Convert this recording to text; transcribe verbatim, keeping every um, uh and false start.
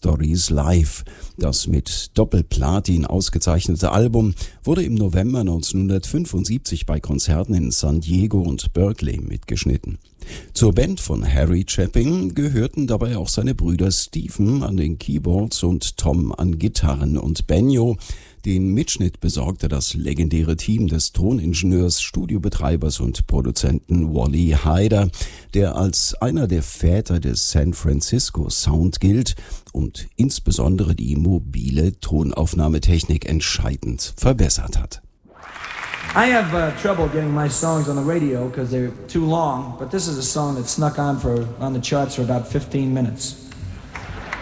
Stories Live. Das mit Doppelplatin ausgezeichnete Album wurde im November neunzehnhundertfünfundsiebzig bei Konzerten in San Diego und Berkeley mitgeschnitten. Zur Band von Harry Chapin gehörten dabei auch seine Brüder Stephen an den Keyboards und Tom an Gitarren und Banjo. Den Mitschnitt besorgte das legendäre Team des Toningenieurs, Studiobetreibers und Produzenten Wally Heider, der als einer der Väter des San Francisco Sound gilt und insbesondere die mobile Tonaufnahmetechnik entscheidend verbessert hat. I have uh, trouble getting my songs on the radio because they're too long, but this is a song that snuck on for on the charts for about fifteen minutes.